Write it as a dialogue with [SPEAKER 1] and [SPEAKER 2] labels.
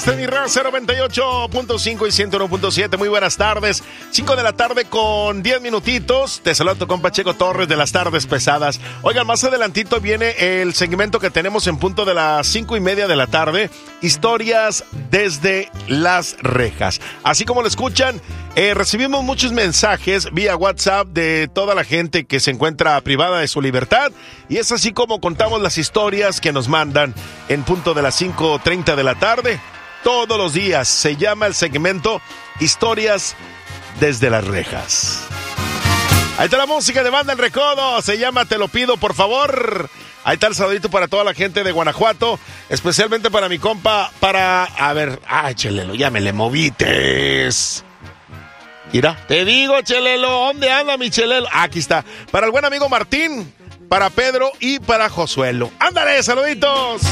[SPEAKER 1] Este es mi raza 98.5 y 101.7. Muy buenas tardes. 5 de la tarde con 10 minutitos. Te saludo tu compa Checo Torres de las tardes pesadas. Oigan, más adelantito viene el segmento que tenemos en punto de las 5:30 de la tarde. Historias desde las rejas. Así como lo escuchan, recibimos muchos mensajes vía WhatsApp de toda la gente que se encuentra privada de su libertad. Y es así como contamos las historias que nos mandan en punto de las 5:30 de la tarde. Todos los días se llama el segmento Historias desde las rejas. Ahí está la música de Banda El Recodo, se llama Te lo pido por favor. Ahí está el saludito para toda la gente de Guanajuato, especialmente para mi compa, Chelelo, ya me le movites. Mira, te digo, Chelelo, ¿dónde anda mi Chelelo? Aquí está, para el buen amigo Martín, para Pedro y para Josuelo. ¡Ándale, saluditos!